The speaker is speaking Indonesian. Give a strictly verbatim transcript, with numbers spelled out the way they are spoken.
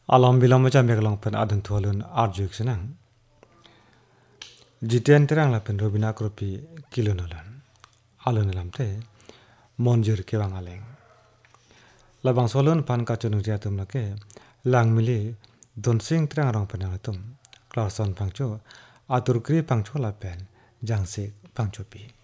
Alam bilang macam bekalong pen adun tualun arjuk senang. Jitian terang lah pen robina kropi kilo nalan. Alun alam te monjur ke bang aleng. Labang solun pan kacun riatum lake lang mili don sing terang rong pen alatum. Klarson pangco atur kri pangco la pen jangsik pangco pi.